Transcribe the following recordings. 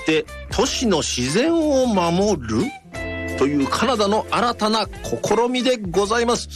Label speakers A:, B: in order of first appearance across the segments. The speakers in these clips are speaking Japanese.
A: て都市の自然を守るというカナダの新たな試みでございます。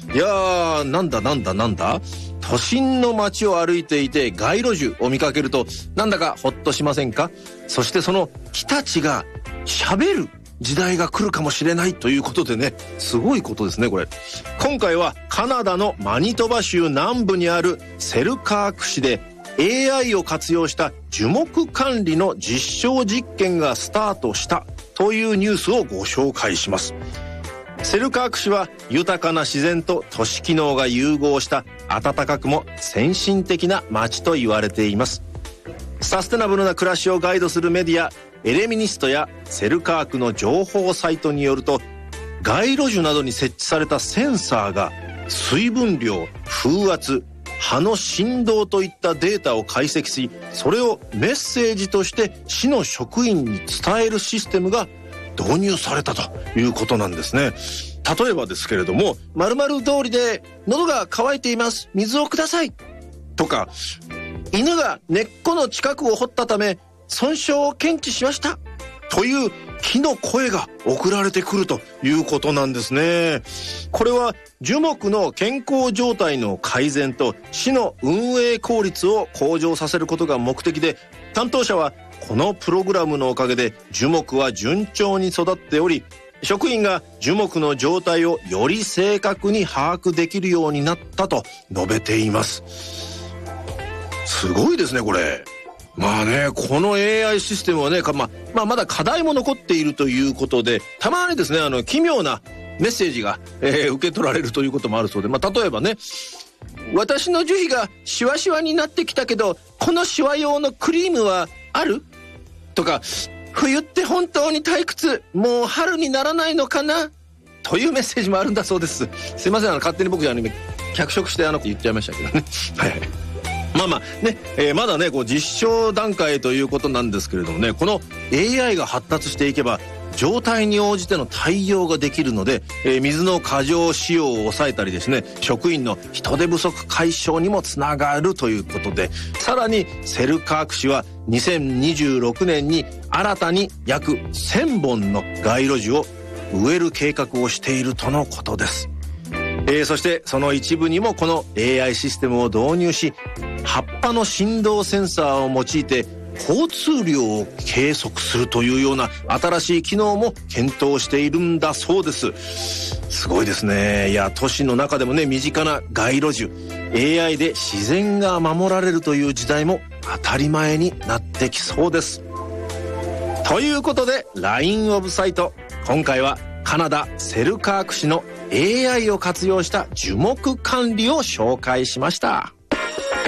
A: いやー、なんだ都心の街を歩いていて街路樹を見かけるとなんだかほっとしませんか？そしてその木たちが喋る時代が来るかもしれないということでね、すごいことですねこれ。今回はカナダのマニトバ州南部にあるセルカーク市で AI を活用した樹木管理の実証実験がスタートしたというニュースをご紹介します。セルカーク市は豊かな自然と都市機能が融合した暖かくも先進的な街と言われています。サステナブルな暮らしをガイドするメディアエレミニストやセルカークの情報サイトによると、街路樹などに設置されたセンサーが水分量、風圧、葉の振動といったデータを解析し、それをメッセージとして市の職員に伝えるシステムが導入されたということなんですね。例えばですけれども、〇〇通りで喉が渇いています、水をくださいとか、犬が根っこの近くを掘ったため損傷を検知しましたという木の声が送られてくるということなんですね。これは樹木の健康状態の改善と市の運営効率を向上させることが目的で、担当者はこのプログラムのおかげで樹木は順調に育っており、職員が樹木の状態をより正確に把握できるようになったと述べています。すごいですねこれ。まあね、この AI システムはね、まだ課題も残っているということで、たまにですね、奇妙なメッセージが、受け取られるということもあるそうで、例えばね、私の樹皮がシワシワになってきたけど、このシワ用のクリームはある？とか、冬って本当に退屈、もう春にならないのかな？というメッセージもあるんだそうです。すいません、勝手に僕脚色して言っちゃいましたけどね。はい。まだね、実証段階ということなんですけれどもね、この AI が発達していけば状態に応じての対応ができるので、水の過剰使用を抑えたりですね、職員の人手不足解消にもつながるということで、さらにセルカーク市は2026年に新たに約1000本の街路樹を植える計画をしているとのことです。そしてその一部にもこの AI システムを導入し、葉っぱの振動センサーを用いて交通量を計測するというような新しい機能も検討しているんだそうです。すごいですね。いや、都市の中でもね、身近な街路樹、AI で自然が守られるという時代も当たり前になってきそうです。ということで LINE オブサイト、今回はカナダセルカーク市の AI を活用した樹木管理を紹介しました。